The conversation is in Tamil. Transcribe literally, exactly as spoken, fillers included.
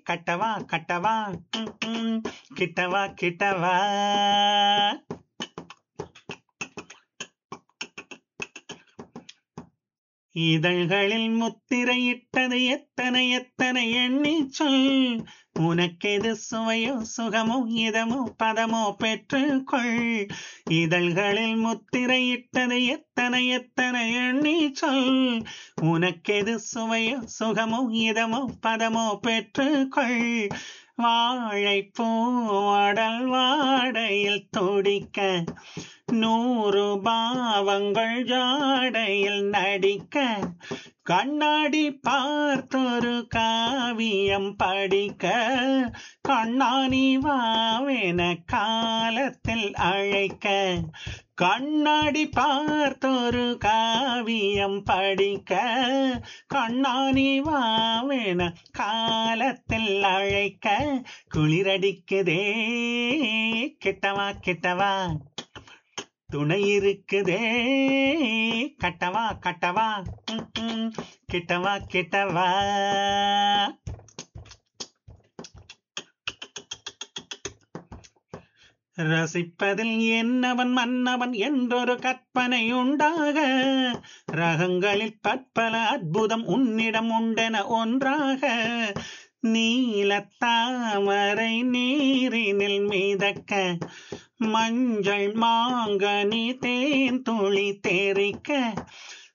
கட்டவா கட்டவா ம், ம். கிட்டவா கிட்டவா. இதழ்களில் முத்திரையிட்டது எத்தனை எத்தனை எண்ணி சொல். உனக்கெது சுவையோ சுகமோ இதமோ பதமோ பெற்றுக்கொள். இதழ்களில் முத்திரையிட்டது எத்தனை எத்தனை எண்ணி சொல். உனக்கெது சுவையோ சுகமோ இதமோ பதமோ பெற்றுக்கொள். வாழைப்பூவடல் வாடையில் துடிக்க நூறு பாவங்கள் ஜாடையில் நடிக்க. கண்ணாடி பார்த்தொரு காவியம் படிக்க. கண்ணாணி வாவென காலத்தில் அழைக்க. கண்ணாடி பார்த்தொரு காவியம் படிக்க. கண்ணாணி வாவென காலத்தில் அழைக்க. குளிரடிக்குதே கிட்டவா கிட்டவா. துணை இருக்குதே கட்டவா கட்டவா ம், ம். கிட்டவா கிட்டவா. ரசிப்பதில் என்னவன் மன்னவன் என்றொரு கற்பனை உண்டாக. ரகங்களில் பற்பல அற்புதம் உன்னிடம் உண்டென ஒன்றாக. நீலத்தாமரை நீரினில் மிதக்க. மஞ்சள் மாங்கனி தேன் துளி தெறிக்க.